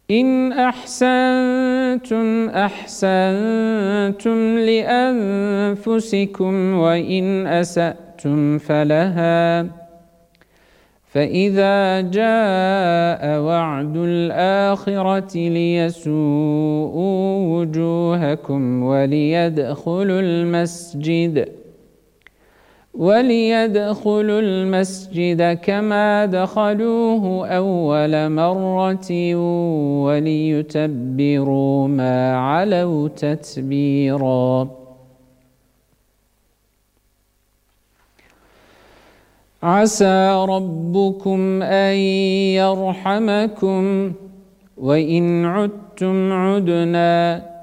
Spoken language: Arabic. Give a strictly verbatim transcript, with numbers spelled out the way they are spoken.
إن أحسنتم أحسنتم لأنفسكم وإن أسأتم فلها فإذا جاء وعد الآخرة ليسوءوا وجوهكم وليدخلوا المسجد وليدخلوا المسجد كما دخلوه أول مرة وليتبروا ما علوا تتبيرا. عسى ربكم أن يرحمكم وإن عدتم عدنا